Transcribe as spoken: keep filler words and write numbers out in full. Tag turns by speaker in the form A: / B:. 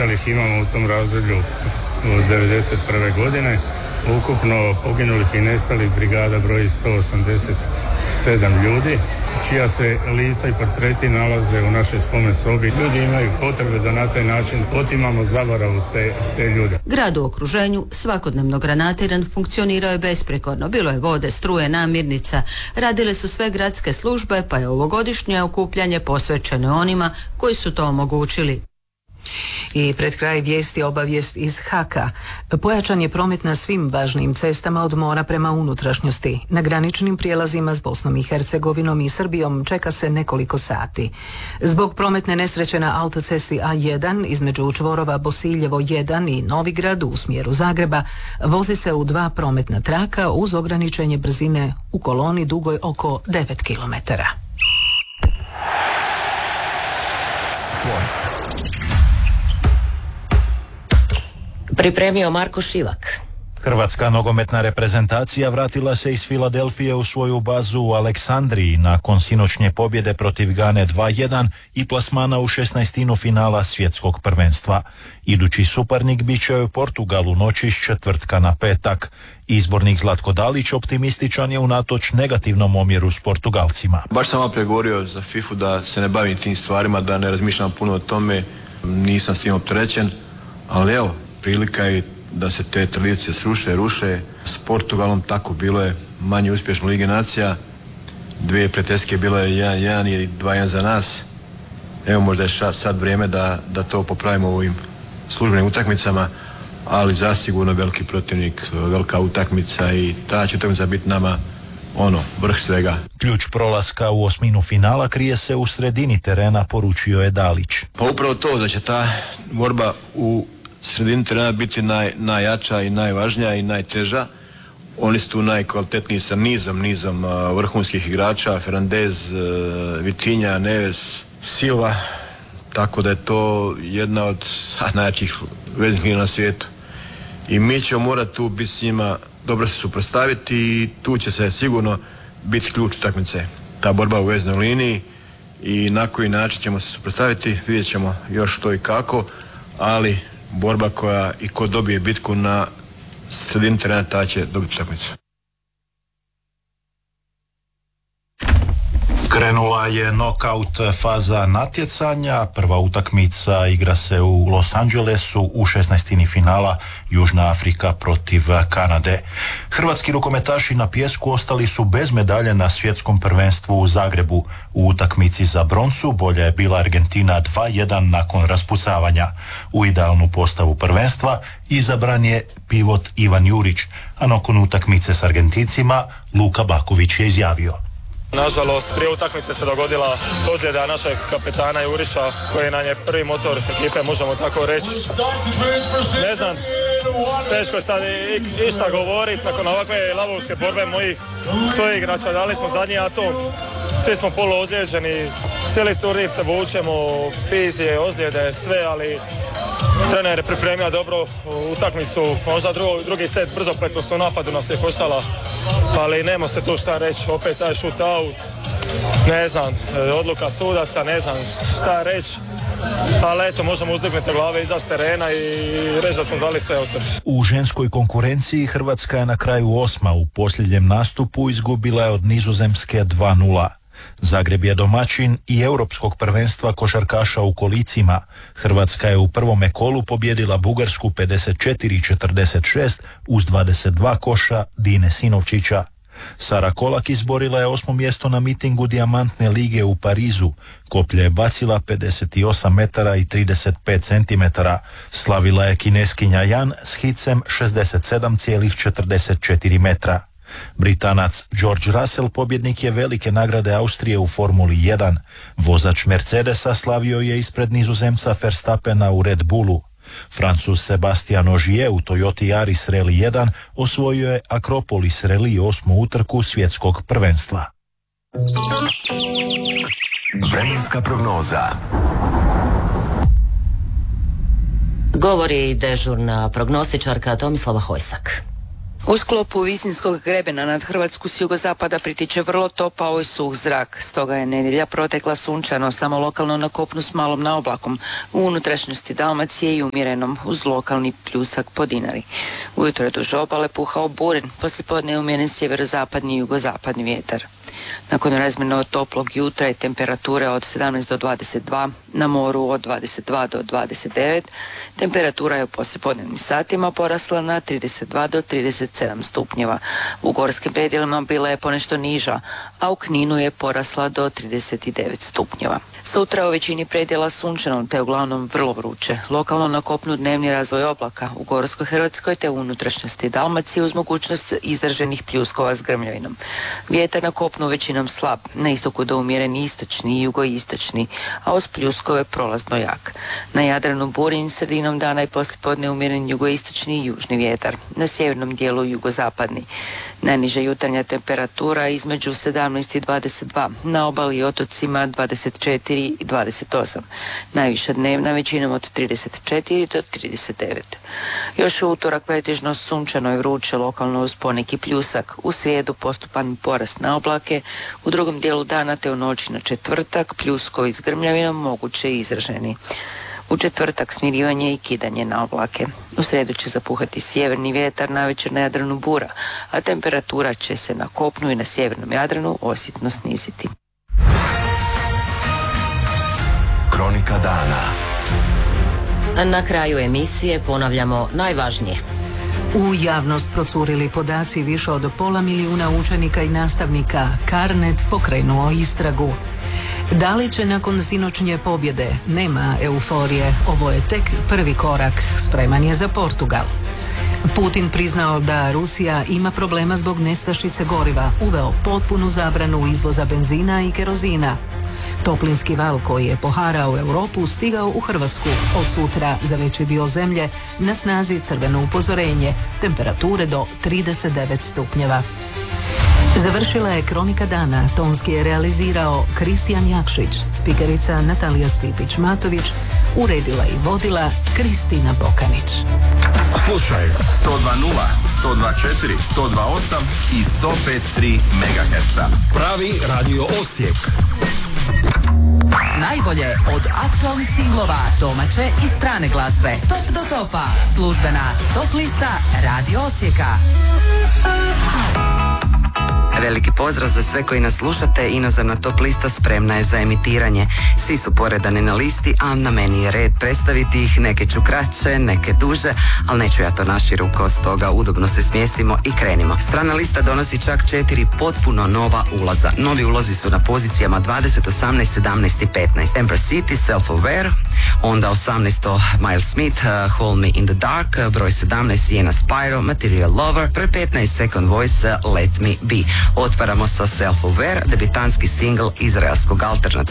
A: stradalih imamo u tom razdoblju od devedeset prve godine. Ukupno poginulih i nestalih brigada broji sto osamdeset sedam ljudi, čija se lica i portreti nalaze u našoj spomen sobi. Ljudi imaju potrebe da na taj način otimamo zaboravu te, te ljude.
B: Grad u okruženju svakodnevno granatiran funkcionirao je besprekorno. Bilo je vode, struje, namirnica. Radile su sve gradske službe, pa je ovogodišnje okupljanje posvećeno onima koji su to omogućili.
C: I pred kraj vijesti obavijest iz Haka. Pojačan je promet na svim važnim cestama od mora prema unutrašnjosti. Na graničnim prijelazima s Bosnom i Hercegovinom i Srbijom čeka se nekoliko sati. Zbog prometne nesreće na autocesti A jedan između čvorova Bosiljevo jedan i Novigrad u smjeru Zagreba vozi se u dva prometna traka uz ograničenje brzine u koloni dugoj oko devet kilometara.
D: Sport.
B: Pripremio Marko Šivak.
E: Hrvatska nogometna reprezentacija vratila se iz Filadelfije u svoju bazu u Aleksandriji nakon sinoćnje pobjede protiv Gane dva jedan i plasmana u šesnaestinu finala svjetskog prvenstva. Idući suparnik bit će u Portugalu noći s četvrtka na petak. Izbornik Zlatko Dalić optimističan je unatoč negativnom omjeru s Portugalcima.
F: Baš sam malo pregovorio za fifu da se ne bavim tim stvarima, da ne razmišljam puno o tome, nisam s tim opterećen, ali evo, prilika je da se te tradicije sruše, ruše. S Portugalom tako bilo je manje uspješno Lige nacija. Dvije prijateljske bilo je jedan jedan i dva jedan za nas. Evo možda je sad vrijeme da, da to popravimo u ovim službenim utakmicama, ali zasigurno veliki protivnik, velika utakmica i ta će utakmica biti nama ono, vrh svega.
E: Ključ prolaska u osminu finala krije se u sredini terena, poručio je Dalić.
F: Pa upravo to, da će ta borba u sredini terena biti naj, najjača i najvažnija i najteža. Oni su tu najkvalitetniji sa nizom, nizom uh, vrhunskih igrača, Fernandez, uh, Vitinha, Neves, Silva, tako da je to jedna od ah, najjačih veznih linija na svijetu. I mi ćemo morati tu biti s njima, dobro se suprotstaviti i tu će se sigurno biti ključ utakmice. Ta borba u veznoj liniji i na koji način ćemo se suprotstaviti, vidjet ćemo još što i kako, ali borba koja i ko dobije bitku na sredini terena, ta će dobiti utakmicu.
E: Krenula je nokaut faza natjecanja. Prva utakmica igra se u Los Angelesu u šesnaestini finala Južna Afrika protiv Kanade. Hrvatski rukometaši na pijesku ostali su bez medalje na svjetskom prvenstvu u Zagrebu. U utakmici za broncu bolja je bila Argentina dva jedan nakon raspucavanja. U idealnu postavu prvenstva izabran je pivot Ivan Jurić, a nakon utakmice s Argentincima Luka Baković je izjavio:
G: Nažalost, prije utakmice se dogodila ozljeda našeg kapetana Jurića, koji nam je prvi motor ekipe, možemo tako reći. Ne znam, teško je sad išta govoriti nakon ovakve lavovske borbe mojih svojih igrača. Dali smo zadnji atom, svi smo polu ozlijeđeni, cijeli turnir se vučemo, fizije, ozljede, sve, ali trener je pripremio dobro utakmicu, možda drugo, drugi set brzopletost u napadu nas je koštala, ali nema se tu šta reći, opet taj shootout, ne znam, odluka sudaca, ne znam šta reći, ali eto, možemo uzdignuti glave iza terena i reći da smo dali sve o sebi.
E: U ženskoj konkurenciji Hrvatska je na kraju osma, u posljednjem nastupu izgubila je od Nizozemske dva nula. Zagreb je domaćin i europskog prvenstva košarkaša u kolicima. Hrvatska je u prvome kolu pobijedila Bugarsku pedeset četiri četrdeset šest uz dvadeset dva koša Dine Sinovčića. Sara Kolak izborila je osmo mjesto na mitingu Dijamantne lige u Parizu. Koplje je bacila pedeset osam metara i trideset pet centimetara. Slavila je Kineskinja Jan s hicem šezdeset sedam zarez četrdeset četiri metra. Britanac George Russell pobjednik je velike nagrade Austrije u Formuli jedan. Vozač Mercedesa slavio je ispred Nizozemca Verstappena u Red Bullu. Francuz Sebastian Ogier u Toyota Yaris Rally jedan osvojio je Akropolis Rally osmu utrku svjetskog prvenstva.
D: Vremenska prognoza.
B: Govori dežurna prognostičarka Tomislava Hojsak.
H: U sklopu Visinskog grebena nad Hrvatsku s jugozapada pritiče vrlo topao i suh zrak, stoga je nedjelja protekla sunčano, samo lokalno na kopnu s malom naoblakom, u unutrašnjosti Dalmacije i umjerenom uz lokalni pljusak po Dinari. Ujutro je duž obale puhao buren, poslijepodne je umjeren sjeverozapadni i jugozapadni vjetar. Nakon razmjerno toplog jutra i temperature od sedamnaest do dvadeset dva, na moru od dvadeset dva do dvadeset devet, temperatura je u poslijepodnevnim satima porasla na trideset dva do trideset sedam stupnjeva. U gorskim predjelima bila je ponešto niža, a u Kninu je porasla do trideset devet stupnjeva. Sutra u većini predjela sunčano te uglavnom vrlo vruće. Lokalno na kopnu dnevni razvoj oblaka, u Gorskoj Hrvatskoj te u unutrašnjosti Dalmacije uz mogućnost izraženih pljuskova s grmljavinom. Vjetar na kopnu većinom slab, na istoku do umjeren istočni i jugoistočni, a uz pljuskove prolazno jak. Na Jadranu burin, sredinom dana i poslijepodne umjeren jugoistočni i južni vjetar. Na sjevernom dijelu jugozapadni. Najniža jutarnja temperatura između sedamnaest i dvadeset dva, na obali i otocima dvadeset četiri i dvadeset osam. Najviša dnevna većinom od trideset četiri do trideset devet. Još u utorak pretežno sunčano i vruće, lokalno uz poneki pljusak. U srijedu postupan porast na oblake, u drugom dijelu dana te u noći na četvrtak pljuskovi s grmljavinom moguće i izraženi. U četvrtak smirivanje i kidanje na oblake. U srijedu će zapuhati sjeverni vjetar, navečer na Jadranu bura, a temperatura će se na kopnu i na sjevernom Jadranu osjetno sniziti.
D: Kronika dana.
I: Na kraju emisije ponavljamo najvažnije.
C: U javnost procurili podaci više od pola milijuna učenika i nastavnika. Carnet pokrenuo istragu. Da li će nakon sinoćnje pobjede? Nema euforije. Ovo je tek prvi korak. Spreman je za Portugal. Putin priznao da Rusija ima problema zbog nestašice goriva. Uveo potpunu zabranu izvoza benzina i kerozina. Toplinski val koji je poharao Europu stigao u Hrvatsku. Od sutra za veći dio zemlje na snazi crveno upozorenje. Temperature do trideset devet stupnjeva. Završila je Kronika dana. Tonski je realizirao Kristijan Jakšić. Spikerica Natalija Stipić-Matović. Uredila i vodila Kristina Bokanić.
J: Slušaj sto dva nula, sto dva četiri, sto dva osam i sto pet tri megaherca. Pravi Radio Osijek.
K: Najbolje od aktualnih singlova, domaće i strane glazbe. Top do topa. Službena top lista Radio Osijeka.
L: Veliki pozdrav za sve koji nas slušate. Inozemna top lista spremna je za emitiranje. Svi su poredani na listi, a na meni je red predstaviti ih. Neke ću kraće, neke duže, ali neću ja to naširuko, stoga udobno se smjestimo i krenimo. Strana lista donosi čak četiri potpuno nova ulaza. Novi ulazi su na pozicijama dvadeset, osamnaest, sedamnaest i petnaest. Ember City, Self-Aware, onda osamnaesto Miles Smith, uh, Hold Me in the Dark, broj sedamnaest Sienna Spyro, Material Lover, broj petnaest Second Voice, Let Me Be. Otvaramo sa Self-Aware, debitanski singl izraelskog alternativnog